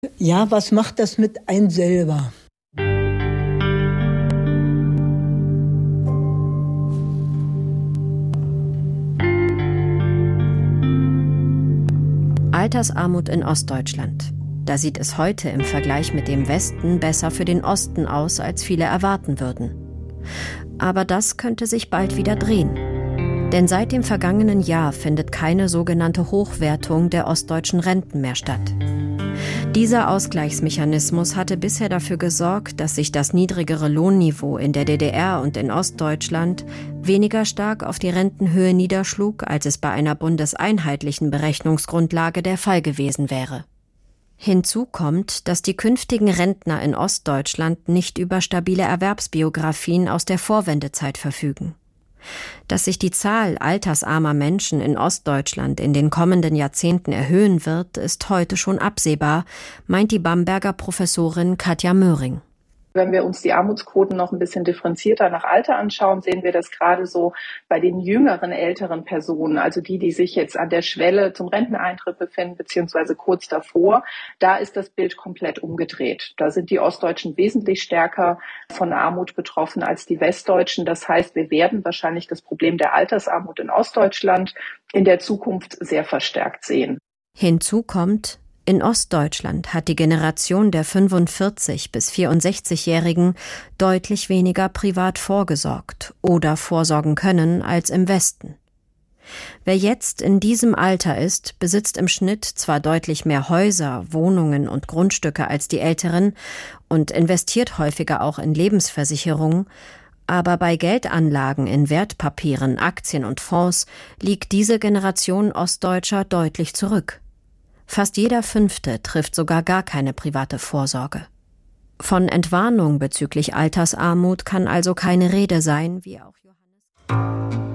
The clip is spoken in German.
Ja, was macht das mit einem selber? Altersarmut in Ostdeutschland. Da sieht es heute im Vergleich mit dem Westen besser für den Osten aus, als viele erwarten würden. Aber das könnte sich bald wieder drehen. Denn seit dem vergangenen Jahr findet keine sogenannte Hochwertung der ostdeutschen Renten mehr statt. Dieser Ausgleichsmechanismus hatte bisher dafür gesorgt, dass sich das niedrigere Lohnniveau in der DDR und in Ostdeutschland weniger stark auf die Rentenhöhe niederschlug, als es bei einer bundeseinheitlichen Berechnungsgrundlage der Fall gewesen wäre. Hinzu kommt, dass die künftigen Rentner in Ostdeutschland nicht über stabile Erwerbsbiografien aus der Vorwendezeit verfügen. Dass sich die Zahl altersarmer Menschen in Ostdeutschland in den kommenden Jahrzehnten erhöhen wird, ist heute schon absehbar, meint die Bamberger Professorin Katja Möhring. Wenn wir uns die Armutsquoten noch ein bisschen differenzierter nach Alter anschauen, sehen wir das gerade so bei den jüngeren, älteren Personen, also die sich jetzt an der Schwelle zum Renteneintritt befinden, beziehungsweise kurz davor. Da ist das Bild komplett umgedreht. Da sind die Ostdeutschen wesentlich stärker von Armut betroffen als die Westdeutschen. Das heißt, wir werden wahrscheinlich das Problem der Altersarmut in Ostdeutschland in der Zukunft sehr verstärkt sehen. Hinzu kommt: In Ostdeutschland hat die Generation der 45- bis 64-Jährigen deutlich weniger privat vorgesorgt oder vorsorgen können als im Westen. Wer jetzt in diesem Alter ist, besitzt im Schnitt zwar deutlich mehr Häuser, Wohnungen und Grundstücke als die Älteren und investiert häufiger auch in Lebensversicherungen, aber bei Geldanlagen in Wertpapieren, Aktien und Fonds liegt diese Generation Ostdeutscher deutlich zurück. Fast jeder Fünfte trifft sogar gar keine private Vorsorge. Von Entwarnung bezüglich Altersarmut kann also keine Rede sein, wie auch